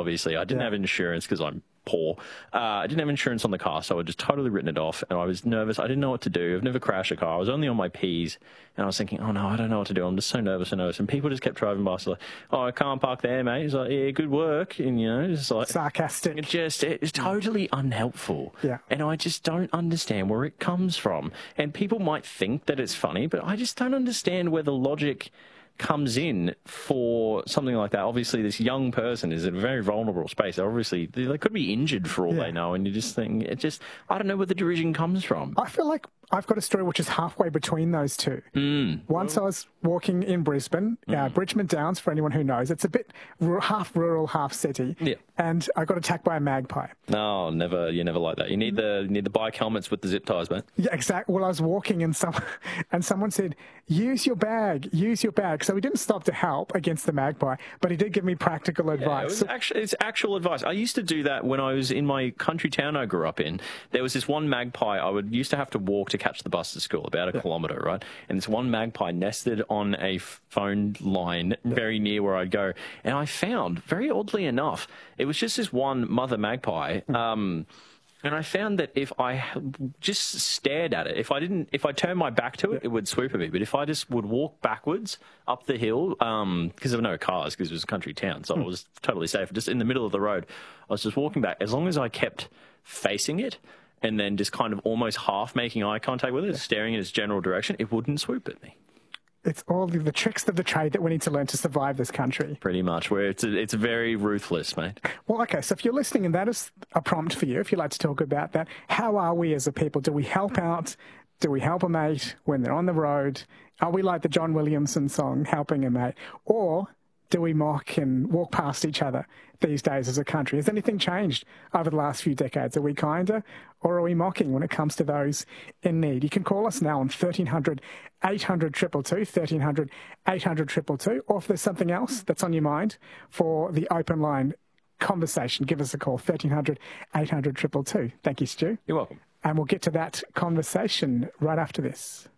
obviously. I didn't have insurance because I'm poor. I didn't have insurance on the car, so I'd just totally written it off, and I was nervous. I didn't know what to do. I've never crashed a car. I was only on my P's, and I was thinking, oh no, I don't know what to do. I'm just so nervous and nervous. And people just kept driving by, so like, oh, I can't park there, mate. It's like, yeah, good work. And, you know, it's like... sarcastic. It's totally unhelpful. Yeah. And I just don't understand where it comes from. And people might think that it's funny, but I just don't understand where the logic comes in for something like that. Obviously, this young person is in a very vulnerable space. Obviously, they could be injured for all they know, and you just think, I don't know where the derision comes from. I feel like I've got a story which is halfway between those two. Once I was walking in Brisbane, Bridgman Downs, for anyone who knows, it's a bit half rural, half city, and I got attacked by a magpie. No, never. You never like that. You need the bike helmets with the zip ties, mate. Yeah, exactly. Well, I was walking and someone said, use your bag. So he didn't stop to help against the magpie, but he did give me practical advice. It's actual advice. I used to do that when I was in my country town I grew up in. There was this one magpie. I used to have to walk to catch the bus to school, about a kilometre, right? And this one magpie nested on a phone line very near where I'd go. And I found, very oddly enough, it was just this one mother magpie. And I found that if I just stared at it, if I turned my back to it, it would swoop at me. But if I just would walk backwards up the hill, because there were no cars, because it was a country town, so I was totally safe. Just in the middle of the road, I was just walking back. As long as I kept facing it and then just kind of almost half making eye contact with it, staring in its general direction, it wouldn't swoop at me. It's all the tricks of the trade that we need to learn to survive this country. Pretty much, where it's very ruthless, mate. Well, okay, so if you're listening and that is a prompt for you, if you'd like to talk about that, how are we as a people? Do we help out? Do we help a mate when they're on the road? Are we like the John Williamson song, Helping a Mate? Or do we mock and walk past each other these days as a country? Has anything changed over the last few decades? Are we kinder or are we mocking when it comes to those in need? You can call us now on 1300 800 222, 1300 800 222, or if there's something else that's on your mind for the open line conversation, give us a call, 1300 800 222. Thank you, Stu. You're welcome. And we'll get to that conversation right after this.